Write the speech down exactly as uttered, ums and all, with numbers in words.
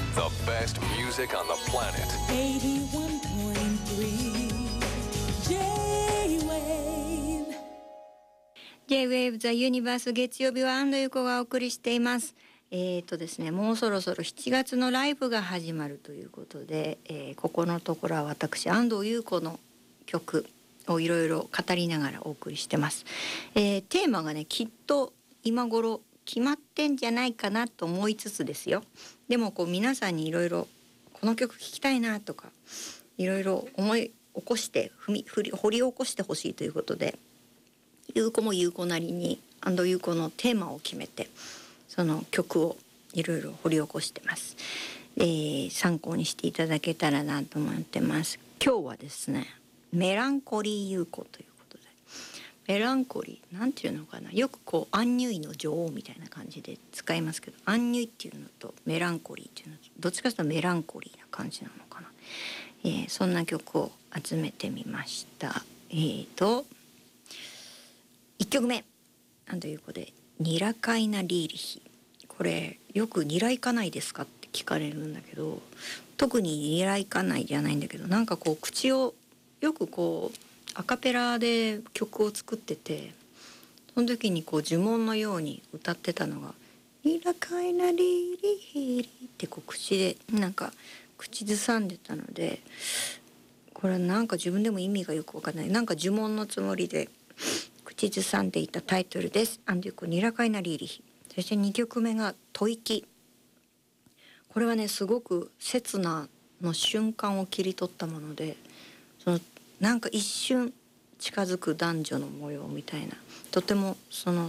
The best music on the planet. エイティワンポイントスリー J-Wave J-Wave The Universe 月曜日は安藤優子がお送りしています。えーとですね、もうそろそろしちがつのライブが始まるということで、えー、ここのところは私安藤優子の曲をいろいろ語りながらお送りしてます。えー、テーマがねきっと今頃決まってんじゃないかなと思いつつですよ。でもこう皆さんにいろいろこの曲聴きたいなとかいろいろ思い起こして踏み振り掘り起こしてほしいということで、優子も優子なりに安藤優子のテーマを決めてその曲をいろいろ掘り起こしてます。えー、参考にしていただけたらなと思ってます。今日はですねメランコリー優子ということで、メランコリーなんていうのかな、よくこうアンニュイの女王みたいな感じで使いますけど、アンニュイっていうのとメランコリーっていうのとどっちかというとメランコリーな感じなのかな。えー、そんな曲を集めてみました。えーといっきょくめなんということでニラカイナリーリヒ。これよくニラ行かないですかって聞かれるんだけど、特にニラ行かないじゃないんだけど、なんかこう口をよくこうアカペラで曲を作ってて、その時にこう呪文のように歌ってたのがニラカイナリーリヒリってこう口でなんか口ずさんでたので、これなんか自分でも意味がよくわかんない、なんか呪文のつもりで口ずさんでいたタイトルです。アンデュコニラカイナリーリヒ。そしてにきょくめが吐息。これはねすごく刹那の瞬間を切り取ったもので、そのなんか一瞬近づく男女の模様みたいな、とてもその